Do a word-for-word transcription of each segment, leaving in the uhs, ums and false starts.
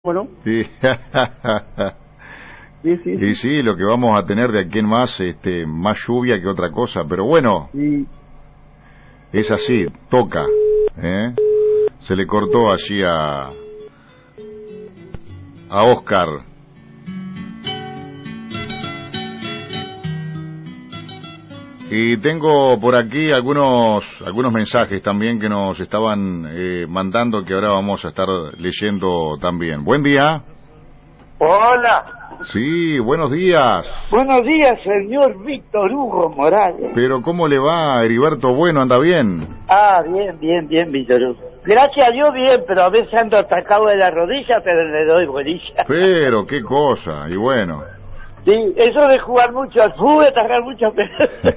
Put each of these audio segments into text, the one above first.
Bueno, Sí. sí, sí, Y sí, lo que vamos a tener de aquí en más, este, más lluvia que otra cosa, pero bueno, sí. es así, toca, ¿eh? Se le cortó allí a a Oscar. Y tengo por aquí algunos algunos mensajes también que nos estaban eh, mandando, que ahora vamos a estar leyendo también. Buen día. Hola, Sí, buenos días. buenos días, señor Víctor Hugo Morales. Pero ¿cómo le va, Heriberto? Bueno, ¿anda bien? Ah, bien, bien, bien, Víctor Hugo. Gracias a Dios, bien, pero a veces ando atacado de la rodilla, pero le doy bolilla. Pero, qué cosa, y bueno. Sí, eso de jugar mucho al fútbol, atacar mucho, pero...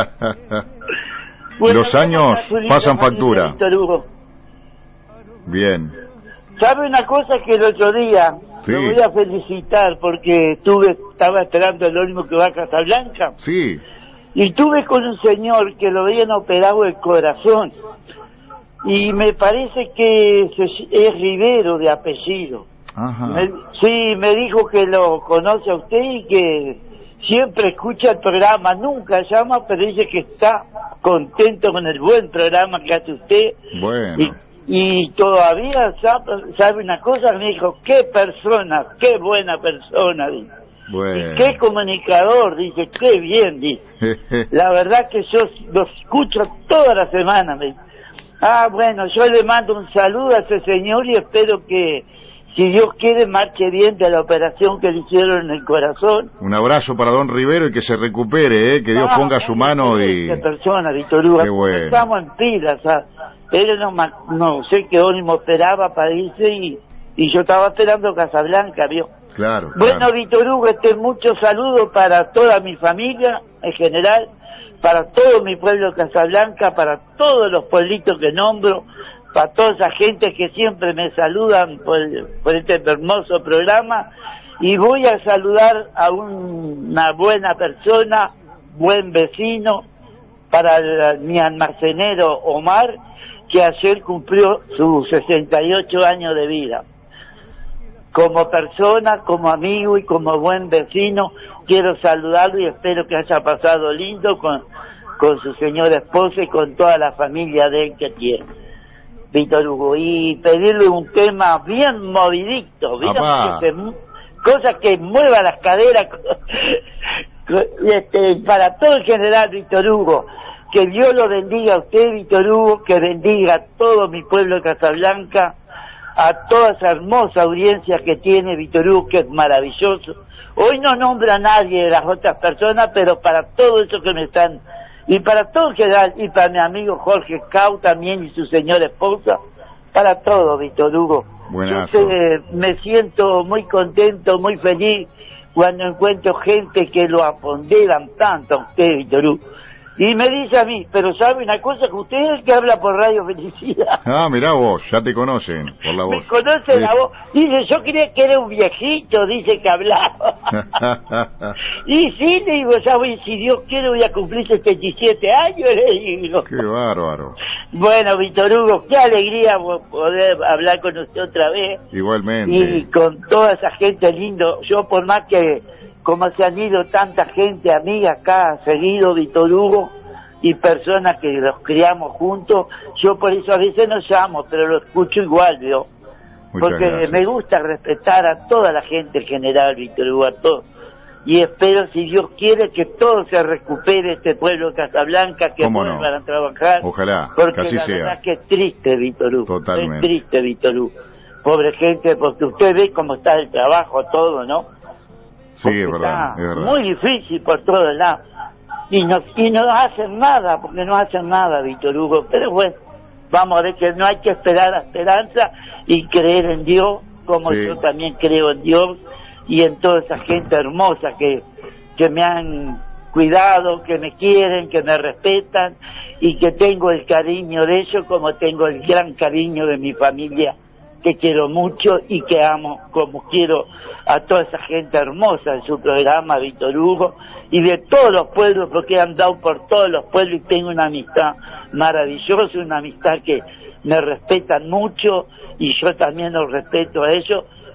Bueno, Los años ¿cómo está tu pasan linda familia, factura. Víctor Hugo? Bien. ¿Sabe una cosa que el otro día Sí. lo voy a felicitar porque estuve, estaba esperando el ómnibus que va a Casablanca Sí. y estuve con un señor que lo habían operado el corazón y me parece que es, es Rivero de apellido. Ajá. Me, sí, me dijo que lo conoce a usted y que siempre escucha el programa, nunca llama, pero dice que está contento con el buen programa que hace usted. Bueno. Y, y todavía sabe, sabe una cosa, me dijo, qué persona, qué buena persona, dice. Bueno. Y qué comunicador, dice, qué bien, dice. La verdad que yo lo escucho toda la semana, me dice. Ah, bueno, yo le mando un saludo a ese señor y espero que, si Dios quiere, marche bien de la operación que le hicieron en el corazón. Un abrazo para don Rivero y que se recupere, ¿eh? Que Dios Ah, ponga su mano y... Qué persona, Víctor Hugo. Qué bueno. Estamos en pilas, ¿sabes? Él no, ma- no sé qué ónimo esperaba para irse y, y yo estaba esperando Casablanca, ¿vio? Claro, Bueno, claro. Víctor Hugo, este, muchos saludos para toda mi familia en general, para todo mi pueblo de Casablanca, para todos los pueblitos que nombro, para toda esa gente que siempre me saludan por, por este hermoso programa, y voy a saludar a un- una buena persona, buen vecino, para el- mi almacenero Omar, que ayer cumplió sus sesenta y ocho años de vida. Como persona, como amigo y como buen vecino, quiero saludarlo y espero que haya pasado lindo con, con su señora esposa y con toda la familia de él que tiene, Víctor Hugo. Y pedirle un tema bien movidito, ¿viste? Apá. Que se- cosa que mueva las caderas, este, para todo en general, Víctor Hugo. Que Dios lo bendiga a usted, Víctor Hugo, que bendiga a todo mi pueblo de Casablanca, a toda esa hermosa audiencia que tiene Víctor Hugo, que es maravilloso. Hoy no nombra a nadie de las otras personas, pero para todo eso que me están, y para todo en general, y para mi amigo Jorge Cau también y su señora esposa, para todo, Víctor Hugo. Buenazo. Yo eh, me siento muy contento, muy feliz cuando encuentro gente que lo aponderan tanto a usted, Víctor Hugo. Y me dice a mí, pero sabe una cosa, que usted es el que habla por Radio Felicidad. Ah, mirá vos, ya te conocen por la voz. Me conoce Sí. la voz. Dice, yo creía que era un viejito, dice que hablaba. Y sí, le digo, ya voy, si Dios quiere voy a cumplir setenta y siete años, le digo. Qué bárbaro. Bueno, Víctor Hugo, qué alegría po- poder hablar con usted otra vez. Igualmente. Y con toda esa gente lindo. Yo, por más que, como se han ido tanta gente, amiga acá, seguido, Víctor Hugo, y personas que los criamos juntos, yo por eso a veces no llamo, pero lo escucho igual, ¿vio? Muchas Porque gracias. me gusta respetar a toda la gente en general, Víctor Hugo, a todos. Y espero, si Dios quiere, que todo se recupere, este pueblo de Casablanca, que ¿Cómo no? vuelvan a trabajar. Ojalá, porque que así la sea. verdad que es triste, Víctor Hugo. Totalmente. Es triste, Víctor Hugo. Pobre gente, porque usted ve cómo está el trabajo, todo, ¿no? Sí, Porque es verdad, está es verdad. muy difícil por todos lados. Y no, y no hacen nada, porque no hacen nada, Víctor Hugo. Pero bueno, vamos a ver que no hay que esperar a esperanza y creer en Dios, como Sí. yo también creo en Dios y en toda esa gente hermosa que, que me han cuidado, que me quieren, que me respetan y que tengo el cariño de ellos como tengo el gran cariño de mi familia, que quiero mucho y que amo como quiero a toda esa gente hermosa de su programa, Víctor Hugo, y de todos los pueblos, porque he andado por todos los pueblos y tengo una amistad maravillosa, una amistad que me respetan mucho y yo también los respeto a ellos,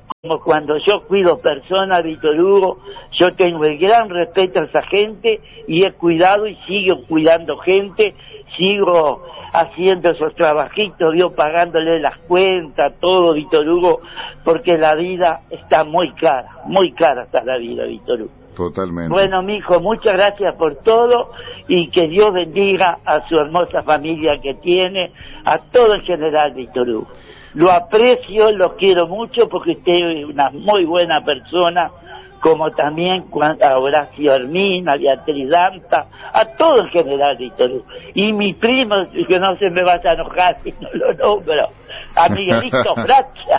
como cuando yo cuido personas, Víctor Hugo, yo tengo el gran respeto a esa gente y he cuidado y sigo cuidando gente, sigo haciendo esos trabajitos, yo pagándole las cuentas, todo, Víctor Hugo, porque la vida está muy cara, muy cara está la vida, Víctor Hugo. Totalmente. Bueno, mijo, muchas gracias por todo y que Dios bendiga a su hermosa familia que tiene, a todo en general, Víctor Hugo. Lo aprecio, lo quiero mucho porque usted es una muy buena persona, como también a Horacio Hermín, a Beatriz Danta, a todo en general, Víctor Hugo. Y mi primo, que no se me vaya a enojar si no lo nombro, a Miguelito Fracha,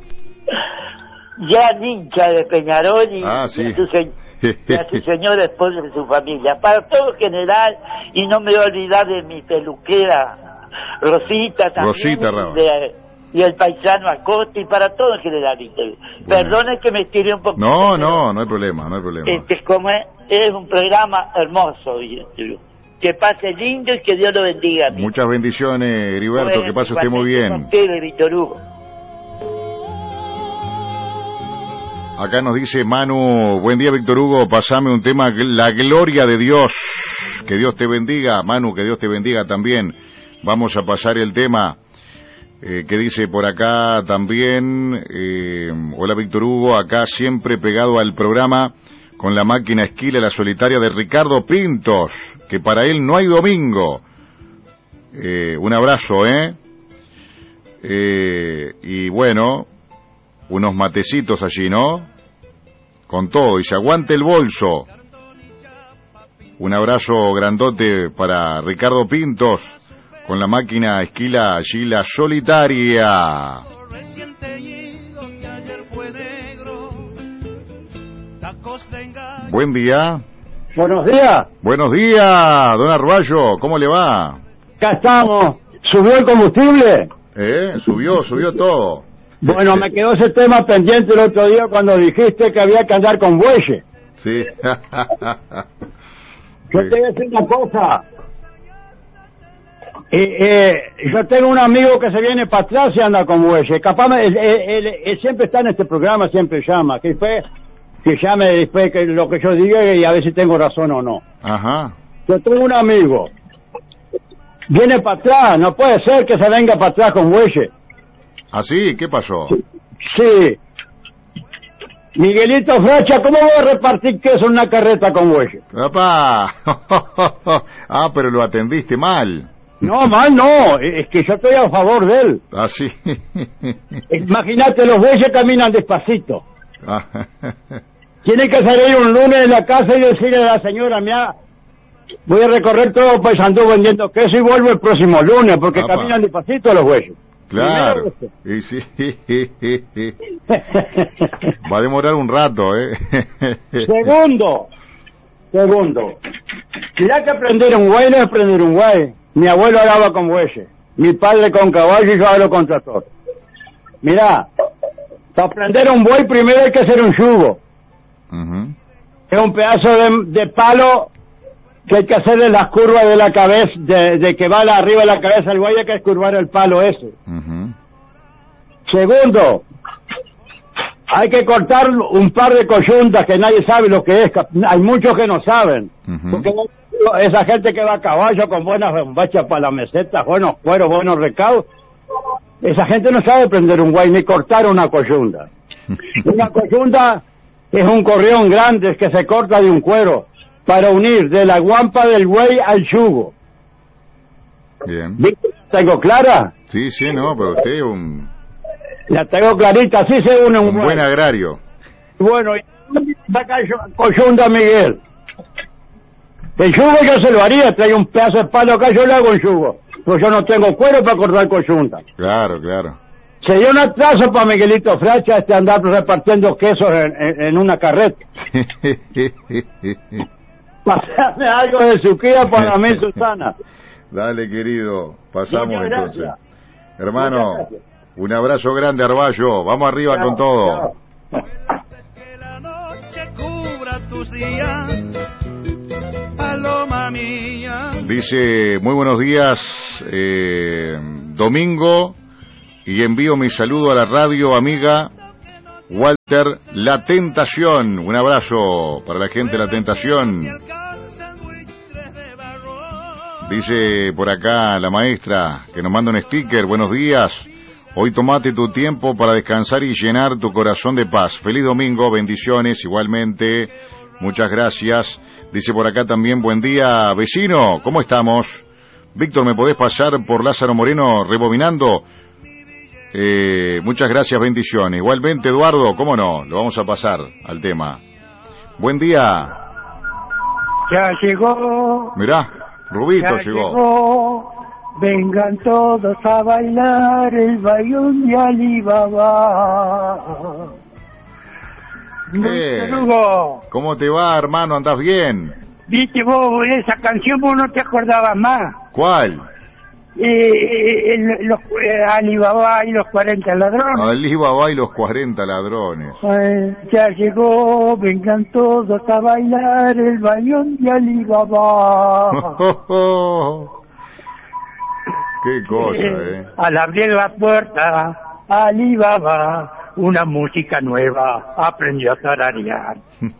ya hincha de Peñarol y, ah, sí. y, a su se, y a su señora esposa y su familia. Para todo en general, y no me voy a olvidar de mi peluquera Rosita también. Rosita, de, y el paisano Acosta, y para todo en general, Víctor. Bueno. Perdone que me estiré un poquito. No, no, no hay problema, no hay problema. Este, como es, es un programa hermoso, Víctor. Que pase lindo y que Dios lo bendiga. Muchas bendiciones, Heriberto, bueno, que pase usted muy bien. Usted, Víctor Hugo. Acá nos dice Manu, buen día, Víctor Hugo, pasame un tema, la gloria de Dios. Que Dios te bendiga, Manu, que Dios te bendiga también. Vamos a pasar el tema. Eh, que dice por acá también, eh, hola Víctor Hugo, acá siempre pegado al programa con la máquina esquila, la solitaria de Ricardo Pintos, que para él no hay domingo. Eh, un abrazo, ¿eh? eh y bueno, unos matecitos allí, ¿no? Con todo, y se aguante el bolso. Un abrazo grandote para Ricardo Pintos, con la máquina esquila allí, la solitaria. Buen día. Buenos días. Buenos días, don Arballo, ¿cómo le va? Acá estamos. ¿Subió el combustible? Eh, subió, subió todo. Bueno, este... me quedó ese tema pendiente el otro día cuando dijiste que había que andar con bueyes. Sí. Yo te voy a decir una cosa. Eh, eh, yo tengo un amigo que se viene para atrás y anda con bueyes. Capaz, él, él, él siempre está en este programa, siempre llama. Que después, que llame después que lo que yo diga y a ver si tengo razón o no. Ajá. Yo tengo un amigo. Viene para atrás, no puede ser que se venga para atrás con bueyes. ¿Ah, sí? ¿Qué pasó? Sí. sí. Miguelito Fracha, ¿cómo voy a repartir queso en una carreta con bueyes? ¡Papá! Ah, pero lo atendiste mal. No, mal no, es que yo estoy a favor de él. Ah, sí. Imagínate, los bueyes caminan despacito. Ah. Tiene que salir un lunes de la casa y decirle a la señora, mira, voy a recorrer todo Paysandú vendiendo queso y vuelvo el próximo lunes, porque Apa. caminan despacito los bueyes. Claro. Y sí. Va a demorar un rato, ¿eh? Segundo, segundo. Mirá que aprender un buey no es aprender un buey. Mi abuelo hablaba con bueyes, mi padre con caballo y yo hablo con tractor. Mirá, para aprender un buey primero hay que hacer un yugo. Uh-huh. Es un pedazo de, de palo que hay que hacerle las curvas de la cabeza, de, de que va la, arriba de la cabeza del buey, hay que curvar el palo ese. Uh-huh. Segundo, hay que cortar un par de coyuntas que nadie sabe lo que es, hay muchos que no saben. Uh-huh. Porque esa gente que va a caballo con buenas bombachas para la meseta, buenos cueros, buenos recados, esa gente no sabe prender un buey ni cortar una coyunda. Una coyunda es un corrión grande que se corta de un cuero para unir de la guampa del buey al yugo. Bien. ¿Tengo clara? Sí, sí, no, pero usted es un... La tengo clarita, así se une un, un buen buen agrario. Bueno, saca coyunda Miguel. El yugo yo se lo haría, trae un pedazo de palo acá, yo le hago un yugo. Pero yo no tengo cuero para cortar coyunda. Claro, claro. Sería un atraso para Miguelito Fracha este andar repartiendo quesos en, en, en una carreta. Pasame algo de suquía para mí, Susana. Dale, querido, pasamos entonces. Hermano, un abrazo grande, Arballo. Vamos arriba chao, con todo. Chao. Que la noche cubra tus días, paloma mía. Dice, muy buenos días, eh, domingo, y envío mi saludo a la radio amiga Walter La Tentación. Un abrazo para la gente de La Tentación. Dice por acá la maestra que nos manda un sticker. Buenos días. Hoy tomate tu tiempo para descansar y llenar tu corazón de paz. Feliz domingo, bendiciones igualmente. Muchas gracias. Dice por acá también, buen día, vecino, ¿cómo estamos? Víctor, ¿me podés pasar por Lázaro Moreno rebobinando? Eh, muchas gracias, bendiciones. Igualmente, Eduardo, ¿cómo no? Lo vamos a pasar al tema. Buen día. Ya llegó. Mirá, Rubito ya llegó. llegó. Vengan todos a bailar el bayón de Alibaba. Eh, Hugo, ¿Cómo te va, hermano? ¿Andás bien? viste vos, esa canción vos no te acordabas más. ¿Cuál? Eh, eh, los, eh, Alibaba y los cuarenta ladrones. Alibaba y los cuarenta ladrones. Eh, ya llegó, vengan todos a bailar el bayón de Alibaba. Qué cosa, eh. Al abrir la puerta, Alibaba, una música nueva aprendió a tararear.